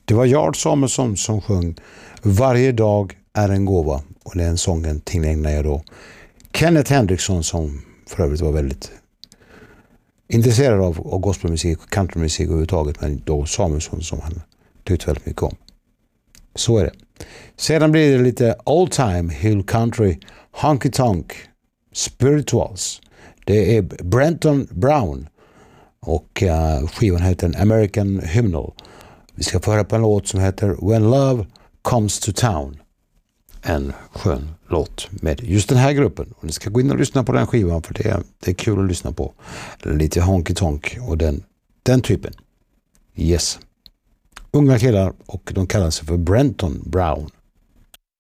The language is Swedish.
Det var Yard Samuelsson som sjöng Varje dag är en gåva, och den sången tillägnar jag då Kenneth Hendrickson, som för övrigt var väldigt intresserad av gospelmusik och countrymusik överhuvudtaget, men då Samuelsson som han tyckte väldigt mycket om. Så är det. Sedan blir det lite old time hill country, honky tonk, spirituals. Det är Brenton Brown och skivan heter American Hymnal. Vi ska få höra på en låt som heter When Love Comes to Town. En skön låt med just den här gruppen. Och ni ska gå in och lyssna på den skivan, för det är kul att lyssna på. Lite honky tonk och den typen. Yes. Unga killar, och de kallar sig för Brenton Brown.